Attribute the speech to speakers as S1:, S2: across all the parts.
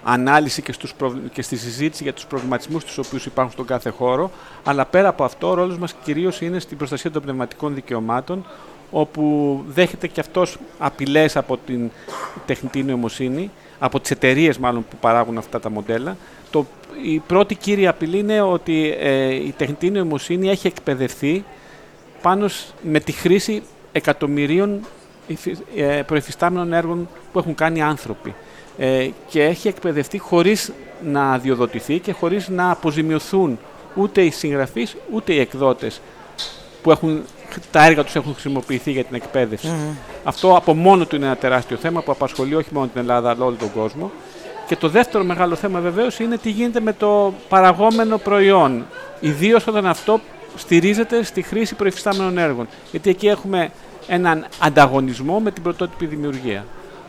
S1: ανάλυση και στη συζήτηση για τους προβληματισμούς τους οποίους υπάρχουν στον κάθε χώρο, αλλά πέρα από αυτό ο ρόλος μας κυρίως είναι στην προστασία των πνευματικών δικαιωμάτων, όπου δέχεται και αυτός απειλές από την τεχνητή νοημοσύνη, από τις εταιρείες μάλλον που παράγουν αυτά τα μοντέλα. Η πρώτη κύρια απειλή είναι ότι η τεχνητή νοημοσύνη έχει εκπαιδευτεί πάνω με τη χρήση εκατομμυρίων προεφιστάμενων έργων που έχουν κάνει άνθρωποι. Και έχει εκπαιδευτεί χωρίς να αδειοδοτηθεί και χωρίς να αποζημιωθούν ούτε οι συγγραφείς ούτε οι εκδότες που τα έργα τους έχουν χρησιμοποιηθεί για την εκπαίδευση. Αυτό από μόνο του είναι ένα τεράστιο θέμα που απασχολεί όχι μόνο την Ελλάδα αλλά όλο τον κόσμο. Και το δεύτερο μεγάλο θέμα βεβαίως είναι τι γίνεται με το παραγόμενο προϊόν, ιδίως όταν αυτό στηρίζεται στη χρήση προϊφιστάμενων έργων. Γιατί εκεί έχουμε έναν ανταγωνισμό με την πρωτότυπη δημιουργία.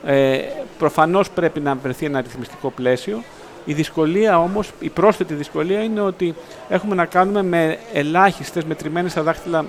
S1: Προφανώς πρέπει να βρεθεί ένα ρυθμιστικό πλαίσιο. Η δυσκολία όμως, η πρόσθετη δυσκολία είναι ότι έχουμε να κάνουμε με ελάχιστες μετρημένες στα δάχτυλα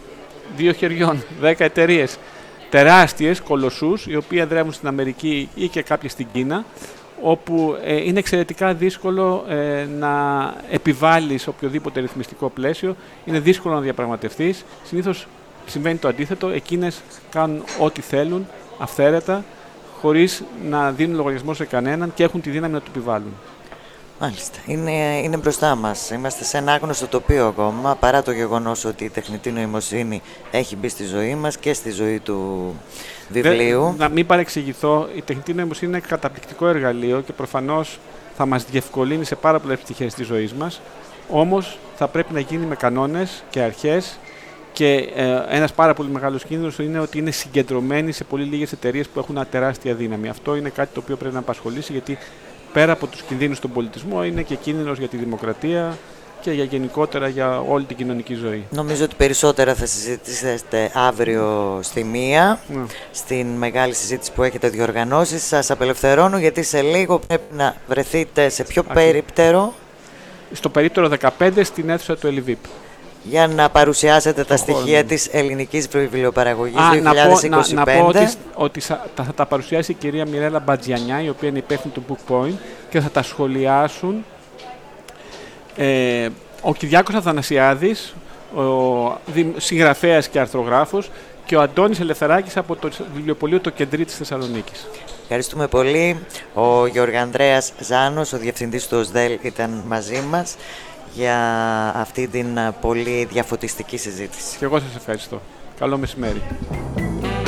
S1: 2 χεριών, 10 εταιρείες, τεράστιες, κολοσσούς, οι οποίοι εδρεύουν στην Αμερική ή και κάποιες στην Κίνα, όπου είναι εξαιρετικά δύσκολο να επιβάλλεις οποιοδήποτε ρυθμιστικό πλαίσιο, είναι δύσκολο να διαπραγματευτείς. Συνήθως συμβαίνει το αντίθετο, εκείνες κάνουν ό,τι θέλουν, αυθαίρετα, χωρίς να δίνουν λογαριασμό σε κανέναν και έχουν τη δύναμη να το επιβάλλουν.
S2: Μάλιστα. Είναι μπροστά μας. Είμαστε σε ένα άγνωστο τοπίο ακόμα, παρά το γεγονός ότι η τεχνητή νοημοσύνη έχει μπει στη ζωή μας και στη ζωή του βιβλίου.
S1: Να μην παρεξηγηθώ, η τεχνητή νοημοσύνη είναι ένα καταπληκτικό εργαλείο και προφανώς θα μας διευκολύνει σε πάρα πολλές πτυχές της ζωής μας. Όμως θα πρέπει να γίνει με κανόνες και αρχές. Και ένας πάρα πολύ μεγάλος κίνδυνος είναι ότι είναι συγκεντρωμένοι σε πολύ λίγες εταιρείες που έχουν μια τεράστια δύναμη. Αυτό είναι κάτι το οποίο πρέπει να απασχολήσει, γιατί πέρα από τους κινδύνους στον πολιτισμό είναι και κίνδυνος για τη δημοκρατία και γενικότερα για όλη την κοινωνική ζωή.
S2: Νομίζω ότι περισσότερα θα συζητήσετε αύριο στη 1, στην μεγάλη συζήτηση που έχετε διοργανώσει. Σας απελευθερώνω γιατί σε λίγο πρέπει να βρεθείτε σε πιο περίπτερο. Στο περίπτερο 15 στην αίθουσα του ΕΛΙΒΙΠ. Για να παρουσιάσετε τα στοιχεία της ελληνικής βιβλιοπαραγωγής 2025.
S1: Να πω ότι θα τα παρουσιάσει η κυρία Μιρέλα Μπατζιανιά, η οποία είναι υπεύθυνη του Book Point, και θα τα σχολιάσουν ο Κυριάκος Αθανασιάδης, ο συγγραφέας και αρθρογράφος, και ο Αντώνης Ελευθεράκης από το βιβλιοπωλείο Το Κεντρί της Θεσσαλονίκης.
S2: Ευχαριστούμε πολύ. Ο Γιώργο-Ανδρέας Ζάνος, ο διευθυντής του ΟΣΔΕΛ, ήταν μαζί μας για αυτή την πολύ διαφωτιστική συζήτηση.
S1: Και εγώ σας ευχαριστώ. Καλό μεσημέρι.